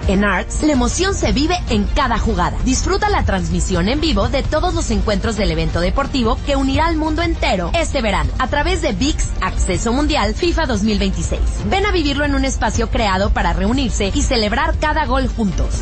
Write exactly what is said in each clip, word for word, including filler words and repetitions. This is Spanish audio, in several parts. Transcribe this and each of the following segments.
En Arts, la emoción se vive en cada jugada. Disfruta la transmisión en vivo de todos los encuentros del evento deportivo que unirá al mundo entero este verano a través de V I X Acceso Mundial FIFA dos mil veintiséis. Ven a vivirlo en un espacio creado para reunirse y celebrar cada gol juntos.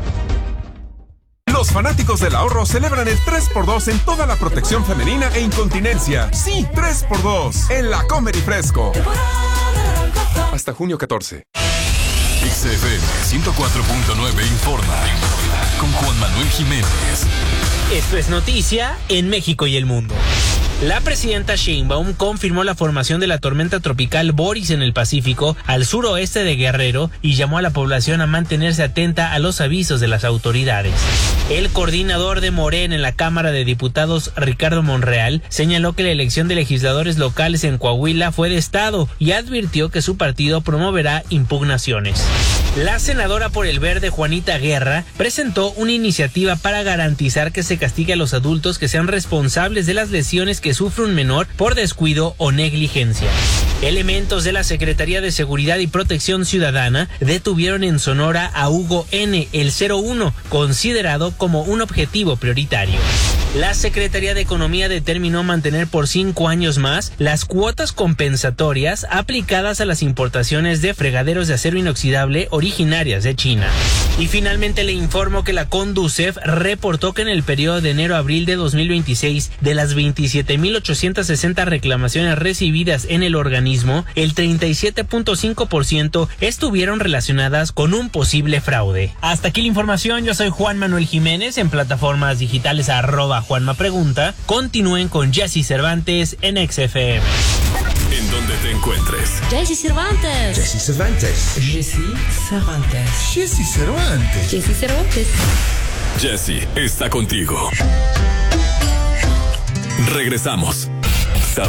Los fanáticos del ahorro celebran el tres por dos en toda la protección femenina e incontinencia. Sí, tres por dos en la Comer y Fresco. Hasta junio catorce. X F M ciento cuatro punto nueve informa con Juan Manuel Jiménez. Esto es noticia en México y el mundo. La presidenta Sheinbaum confirmó la formación de la tormenta tropical Boris en el Pacífico, al suroeste de Guerrero, y llamó a la población a mantenerse atenta a los avisos de las autoridades. El coordinador de Morena en la Cámara de Diputados, Ricardo Monreal, señaló que la elección de legisladores locales en Coahuila fue de Estado y advirtió que su partido promoverá impugnaciones. La senadora por el Verde, Juanita Guerra, presentó una iniciativa para garantizar que se castigue a los adultos que sean responsables de las lesiones que sufre un menor por descuido o negligencia. Elementos de la Secretaría de Seguridad y Protección Ciudadana detuvieron en Sonora a Hugo N., el cero uno, considerado como un objetivo prioritario. La Secretaría de Economía determinó mantener por cinco años más las cuotas compensatorias aplicadas a las importaciones de fregaderos de acero inoxidable originarias de China. Y finalmente le informo que la Conducef reportó que en el periodo de enero a abril de dos mil veintiséis, de las veintisiete mil ochocientas sesenta reclamaciones recibidas en el organismo, el treinta y siete punto cinco por ciento estuvieron relacionadas con un posible fraude. Hasta aquí la información. Yo soy Juan Manuel Jiménez, en plataformas digitales arroba Juanma Pregunta. Continúen con Jesse Cervantes en X F M. En donde te encuentres. Jesse Cervantes. Jesse Cervantes. Jesse Cervantes. Jesse Cervantes. Jesse Cervantes. Jesse está contigo. Regresamos.